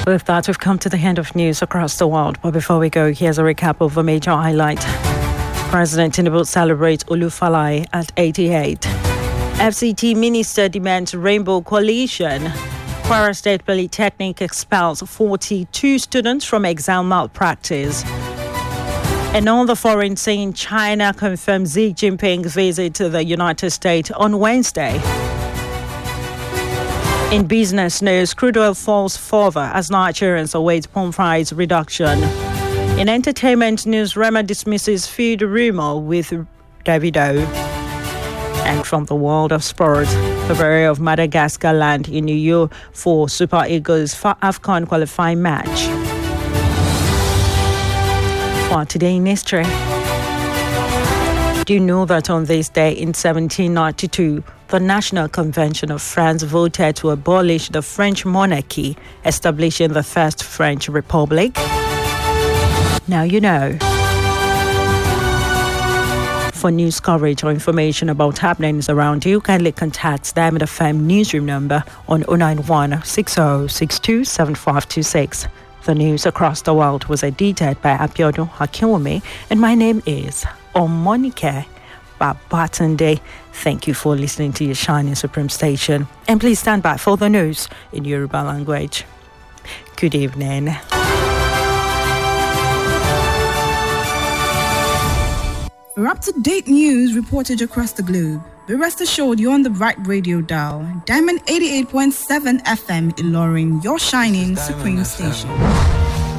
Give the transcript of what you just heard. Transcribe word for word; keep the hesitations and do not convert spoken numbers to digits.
With that, we've come to the end of news across the world. But before we go, here's a recap of the major highlight. President Tinubu celebrates Olufalaye at eighty-eight. F C T Minister demands Rainbow Coalition. Kwara State Polytechnic expels forty-two students from exam malpractice. And on the foreign scene, China confirms Xi Jinping's visit to the United States on Wednesday. In business news, crude oil falls further as Nigerians await palm price reduction. In entertainment news, Rema dismisses feud rumor with Davido. And from the world of sport, the burial of Madagascar land in New York for Super Eagles AFCON qualifying match. For today in history, do you know that on this day in seventeen ninety-two, the National Convention of France voted to abolish the French monarchy, establishing the first French Republic? Now you know. For news coverage or information about happenings around you, kindly contact Diamond F M newsroom number on oh nine one, six oh six two, seven five two six. The news across the world was edited by Abiodun Akinwumi, and my name is Omonike Babatunde. Thank you for listening to your shining Supreme station, and please stand by for the news in Yoruba language. Good evening. For up-to-date news reported across the globe, be rest assured you're on the right radio dial. Diamond eighty-eight point seven F M Ilorin, your shining Supreme station.